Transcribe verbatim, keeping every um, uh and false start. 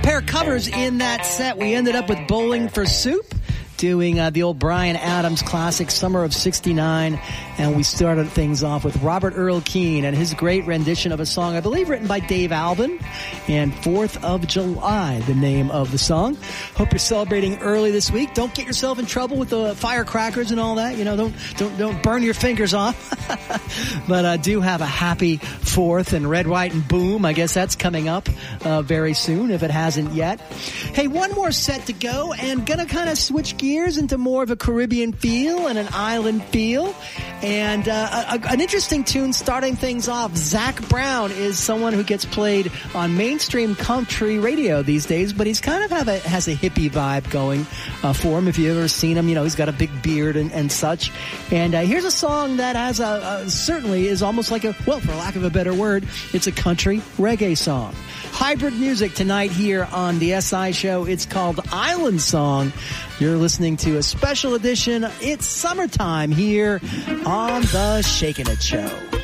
Pair of covers in that set. We ended up with Bowling for Soup, doing uh, the old Bryan Adams classic, Summer of sixty-nine. And we started things off with Robert Earl Keen and his great rendition of a song, I believe written by Dave Albin, and fourth of July, the name of the song. Hope you're celebrating early this week. Don't get yourself in trouble with the firecrackers and all that. You know, don't don't don't burn your fingers off. But uh, do have a happy fourth, and Red, White, and Boom. I guess that's coming up uh, very soon if it hasn't yet. Hey, one more set to go, and gonna kind of switch gears into more of a Caribbean feel and an island feel. And uh, a, an interesting tune starting things off. Zac Brown is someone who gets played on mainstream country radio these days, but he's kind of have a, has a hippie vibe going uh, for him. If you've ever seen him, you know, he's got a big beard and, and such. And uh, here's a song that has a, a certainly is almost like a, well, for lack of a better word, it's a country reggae song. Hybrid music tonight here on the S I Show. It's called Island Song. You're listening to a special edition. It's summertime here on the Shakin' It Show.